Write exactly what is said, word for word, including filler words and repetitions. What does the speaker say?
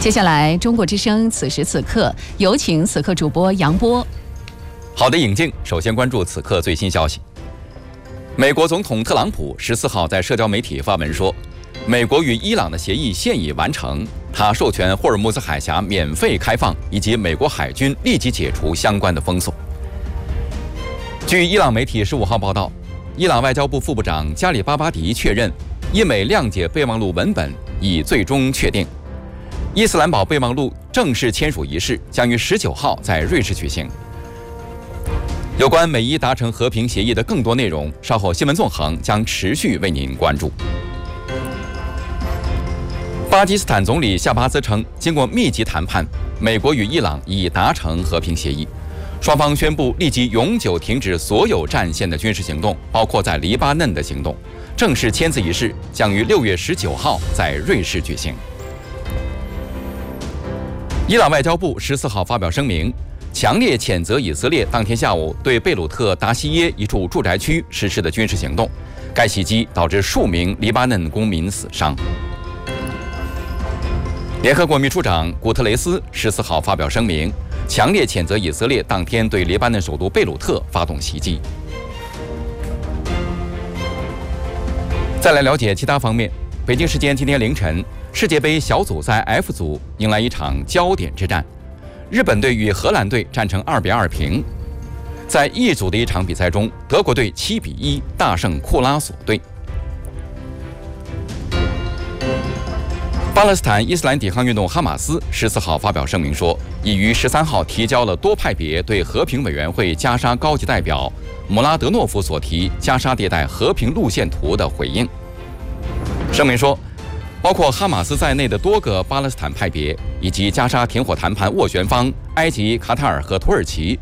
接下来，中国之声此时此刻有请此刻主播杨波。 好的，尹静，首先关注此刻最新消息。美国总统特朗普十四号在社交媒体发文说，美国与伊朗的协议现已完成，他授权霍尔木兹海峡免费开放，以及美国海军立即解除相关的封锁。据伊朗媒体十五号报道，伊朗外交部副部长加里巴巴迪确认，伊美谅解备忘录文本已最终确定。伊斯兰堡备忘录正式签署仪式将于十九号在瑞士举行。有关美伊达成和平协议的更多内容，稍后新闻纵横将持续为您关注。巴基斯坦总理夏巴兹称，经过密集谈判，美国与伊朗已达成和平协议，双方宣布立即永久停止所有战线的军事行动，包括在黎巴嫩的行动。正式签字仪式将于六月十九号在瑞士举行。伊朗外交部十四号发表声明，强烈谴责以色列当天下午对贝鲁特达西耶一处住宅区实施的军事行动，该袭击导致数名黎巴嫩公民死伤。联合国秘书长古特雷斯十四号发表声明，强烈谴责以色列当天对黎巴嫩首都贝鲁特发动袭击。再来了解其他方面，北京时间今天凌晨，世界杯小组赛 F 组迎来一场焦点之战，日本队与荷兰队战成二比二平。在 E 组的一场比赛中，德国队七比一大胜库拉索队。巴勒斯坦伊斯兰抵抗运动哈马斯十四号发表声明说，已于十三号提交了多派别对和平委员会加沙高级代表姆拉德诺夫所提加沙地带和平路线图的回应。声明说，包括哈马斯在内的多个巴勒斯坦派别以及加沙停火谈判斡旋方埃及、卡塔尔和土耳其